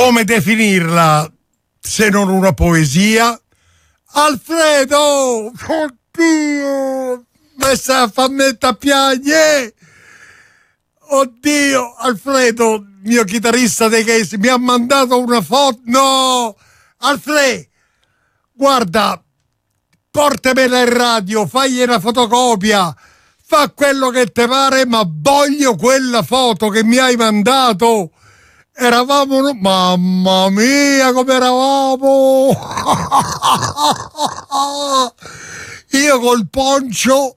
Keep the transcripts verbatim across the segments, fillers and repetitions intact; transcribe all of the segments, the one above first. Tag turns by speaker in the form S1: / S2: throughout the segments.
S1: come definirla se non una poesia? Alfredo, oddio, mi sta a far mettere a piangere. Oddio, Alfredo, mio chitarrista dei Case, mi ha mandato una foto. No, Alfredo, guarda, portamela in radio, fagli una fotocopia, fa quello che te pare, ma voglio quella foto che mi hai mandato. Eravamo, mamma mia, come eravamo! Io col poncio,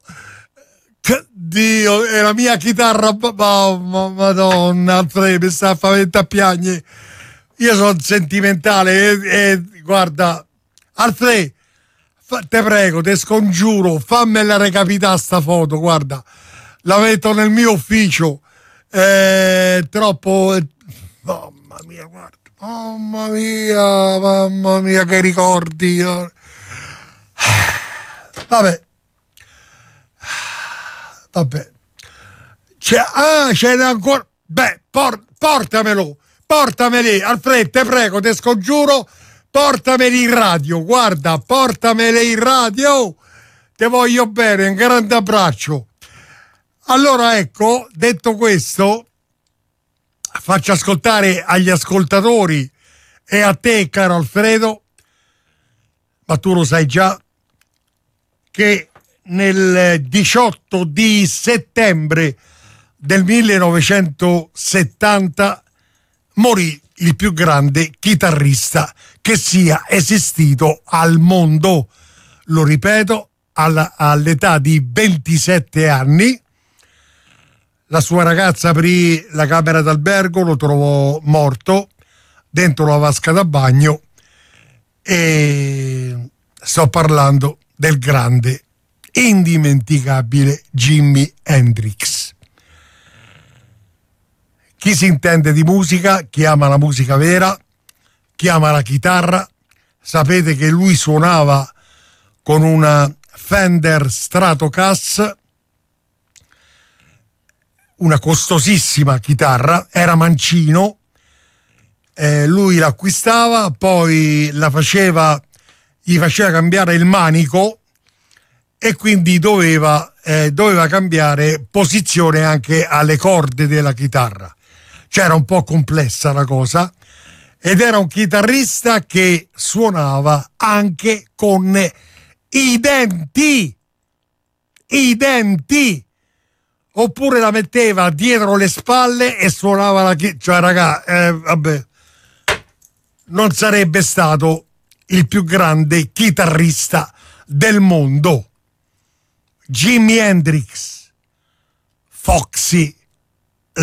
S1: Dio, e la mia chitarra, mamma, madonna, Alfredo, mi sta a far a piangere. Io sono sentimentale e, e guarda, Alfredo, te prego, te scongiuro, fammela recapitare sta foto, guarda, la metto nel mio ufficio, è troppo... Mamma mia, guarda, mamma mia, mamma mia, che ricordi. Vabbè, vabbè. C'è, ah, ce n'è ancora. Beh, por, portamelo, portameli, Alfredo, te prego, te scongiuro, portameli in radio, guarda, portameli in radio, te voglio bene, un grande abbraccio. Allora, ecco, detto questo, faccio ascoltare agli ascoltatori e a te, caro Alfredo, ma tu lo sai già, che nel diciotto di settembre del millenovecentosettanta morì il più grande chitarrista che sia esistito al mondo. Lo ripeto, alla, all'età di ventisette anni. La sua ragazza aprì la camera d'albergo, lo trovò morto dentro la vasca da bagno e sto parlando del grande, indimenticabile Jimi Hendrix. Chi si intende di musica, chi ama la musica vera, chi ama la chitarra, sapete che lui suonava con una Fender Stratocaster, una costosissima chitarra, era mancino, eh, lui l'acquistava, poi la faceva, gli faceva cambiare il manico e quindi doveva, eh, doveva cambiare posizione anche alle corde della chitarra. C'era un po' complessa la cosa, ed era un chitarrista che suonava anche con i denti, i denti, oppure la metteva dietro le spalle e suonava la chitarra. Cioè, raga, eh, vabbè, non sarebbe stato il più grande chitarrista del mondo. Jimi Hendrix, Foxy